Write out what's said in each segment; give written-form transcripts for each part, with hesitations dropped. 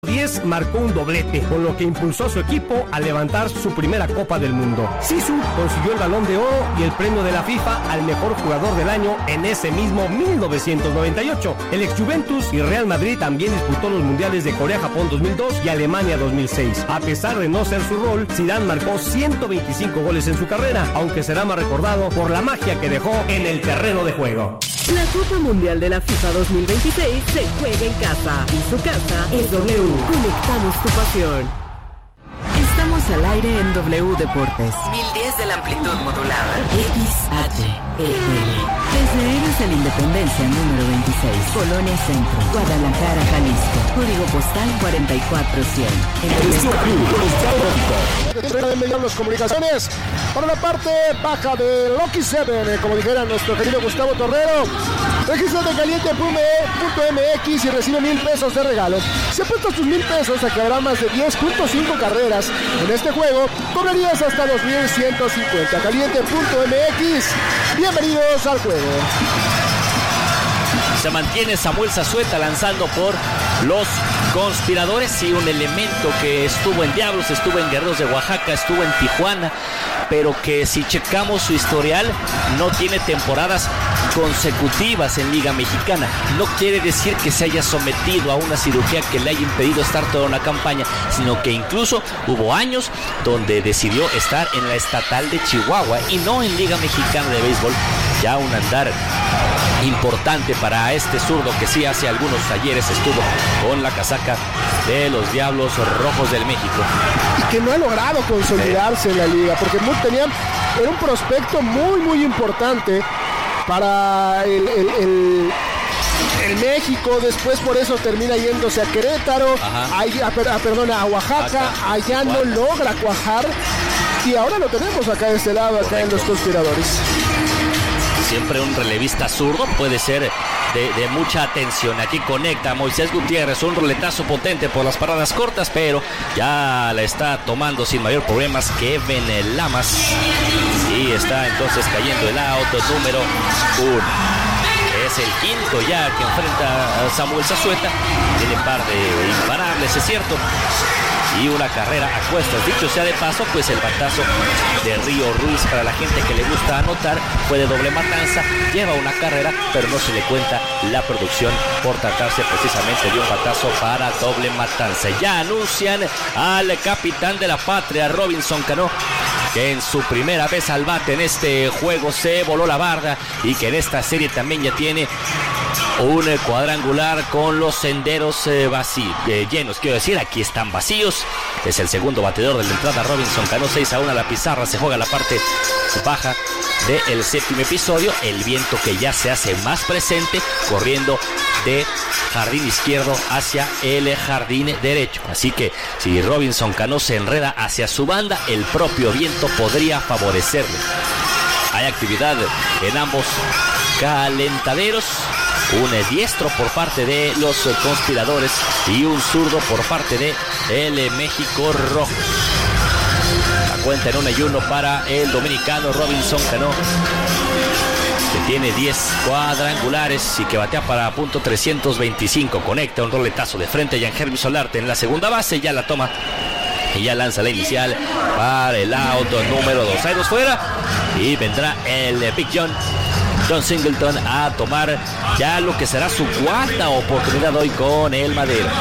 10 marcó un doblete, con lo que impulsó a su equipo a levantar su primera Copa del Mundo. Zizou consiguió el Balón de Oro y el premio de la FIFA al mejor jugador del año en ese mismo 1998. El ex Juventus y Real Madrid también disputó los mundiales de Corea-Japón 2002 y Alemania 2006. A pesar de no ser su rol, Zidane marcó 125 goles en su carrera, aunque será más recordado por la magia que dejó en el terreno de juego. La Copa Mundial de la FIFA 2026 se juega en casa y su casa es W. Conectamos tu pasión. Estamos al aire en W Deportes. 1010 de la amplitud modulada. XHEL. Desde Héroes de la Independencia número 26. Colonia Centro. Guadalajara, Jalisco. Código postal 44100. De Medianos Comunicaciones. Para la parte baja de Lucky 7, como dijera nuestro querido Gustavo Torrero. Regístrate en caliente.mx y recibe $1,000 de regalo. Si apuestas tus $1,000 a que habrá más de 10.5 carreras en este juego, cobrarías hasta 2,150. Caliente.mx. Bienvenidos al juego. Se mantiene Samuel Zazueta lanzando por los Conspiradores, y un elemento que estuvo en Diablos, estuvo en Guerreros de Oaxaca, estuvo en Tijuana, pero que si checamos su historial no tiene temporadas consecutivas en Liga Mexicana. No quiere decir que se haya sometido a una cirugía que le haya impedido estar toda una campaña, sino que incluso hubo años donde decidió estar en la estatal de Chihuahua y no en Liga Mexicana de Béisbol. Ya un andar importante para este zurdo que sí hace algunos ayeres estuvo con la casaca de los Diablos Rojos del México. Y que no ha logrado consolidarse en la liga, porque era un prospecto muy importante para el México. Después por eso termina yéndose a Querétaro, a Oaxaca. Allá no logra cuajar y ahora lo tenemos acá de este lado, acá en los Conspiradores. Siempre un relevista zurdo puede ser de mucha atención. Aquí conecta Moisés Gutiérrez, un roletazo potente por las paradas cortas, pero ya la está tomando sin mayor problemas Kevin Lamas. Y está entonces cayendo el out número 1. Es el quinto ya que enfrenta a Samuel Zazueta. Tiene par de imparables, es cierto, y una carrera a cuestas. Dicho sea de paso, pues el batazo de Río Ruiz, para la gente que le gusta anotar, fue de doble matanza, lleva una carrera, pero no se le cuenta la producción por tratarse precisamente de un batazo para doble matanza. Ya anuncian al capitán de la patria, Robinson Cano, que en su primera vez al bate en este juego se voló la barda y que en esta serie también ya tiene un cuadrangular con los senderos llenos. Quiero decir, aquí están vacíos. Es el segundo bateador de la entrada, Robinson Cano. 6-1 a la pizarra. Se juega la parte baja del séptimo episodio. El viento que ya se hace más presente, corriendo de jardín izquierdo hacia el jardín derecho. Así que si Robinson Cano se enreda hacia su banda, el propio viento podría favorecerle. Hay actividad en ambos calentaderos. Un diestro por parte de los Conspiradores y un zurdo por parte de el México Rojo. La cuenta en 1-1 para el dominicano Robinson Cano, que tiene 10 cuadrangulares y que batea para .325. Conecta un roletazo de frente a Yangervis Solarte en la segunda base, ya la toma y ya lanza la inicial para el out número 2. Hay dos fuera y vendrá el Big John Singleton a tomar ya lo que será su cuarta oportunidad hoy con el Madera.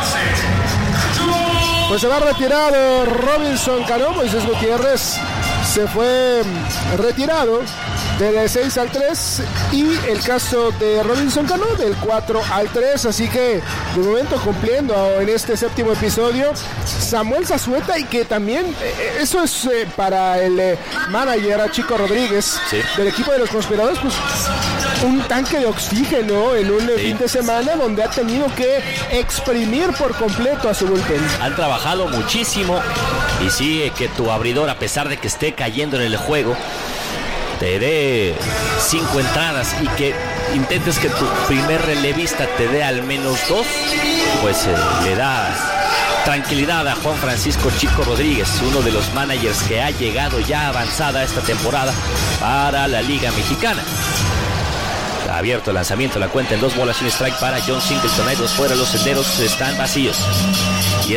Pues se va retirado Robinson Cano. Moisés Gutiérrez se fue retirado del 6-3 y el caso de Robinson Cano del 4-3, así que de momento cumpliendo en este séptimo episodio Samuel Zazueta, y que también eso es para el manager Chico Rodríguez, sí, del equipo de los Conspiradores, pues un tanque de oxígeno en un fin de semana donde ha tenido que exprimir por completo a su bullpen. Han trabajado muchísimo y sí, que tu abridor, a pesar de que esté cayendo en el juego, te dé 5 entradas y que intentes que tu primer relevista te dé al menos 2, pues le da tranquilidad a Juan Francisco Chico Rodríguez, uno de los managers que ha llegado ya avanzada esta temporada para la Liga Mexicana. Ha abierto el lanzamiento, la cuenta en 2 bolas y un strike para John Singleton. Hay dos fuera, los senderos están vacíos. Y